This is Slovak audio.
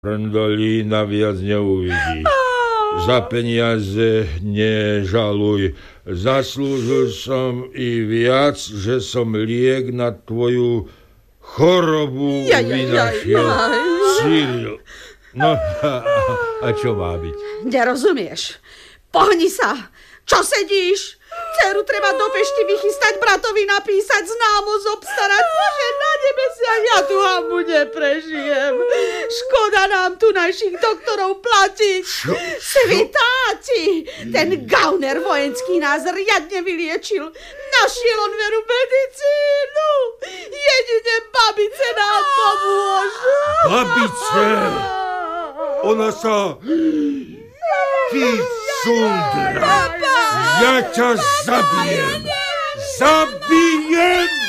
Randolína viac neuvidí. Za peniaze nežaluj. Zaslúžil som i viac, že som liek na tvoju chorobu vynašiel. Cyril. No a čo má byť? Nerozumieš. Pohni sa. Čo sedíš? Dceru treba do Pešti vychystať, bratovi napísať, známo zobstarať. Bože, na nebesiach, ja tu hambu neprežijem. Škoda nám tu našich doktorov platiť. Svitáci, ten gauner vojenský nás riadne vyliečil. Našiel on veru medicínu. Jedine babice nám pomôžu. Babice! Ona sa... Ty sundra! Ja ťa zabijem! Zabijem!